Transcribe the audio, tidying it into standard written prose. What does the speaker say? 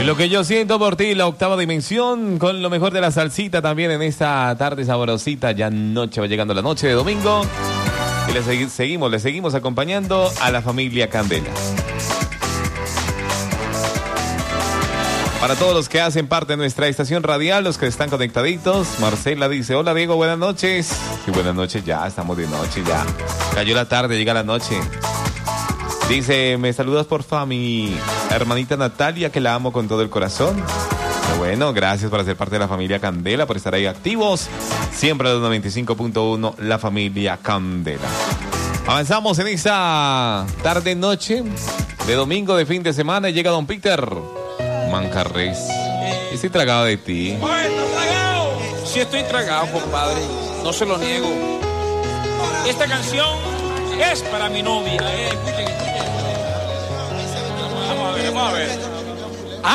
Lo que yo siento por ti, la octava dimensión, con lo mejor de la salsita también en esta tarde sabrosita. Ya noche va llegando la noche de domingo. Y le seguimos acompañando a la familia Candela. Para todos los que hacen parte de nuestra estación radial, los que están conectaditos, Marcela dice, hola Diego, buenas noches. Sí, buenas noches, ya, estamos de noche, ya. Cayó la tarde, llega la noche. Dice, me saludas porfa a mi hermanita Natalia, que la amo con todo el corazón. Pero bueno, gracias por ser parte de la familia Candela, por estar ahí activos. Siempre a los 95.1, la familia Candela. Avanzamos en esa tarde-noche de domingo de fin de semana y llega don Peter Manjarres. Estoy tragado de ti. Oye, ¿estás tragado? Sí, estoy tragado, compadre. No se lo niego. Esta canción es para mi novia. Escuchen.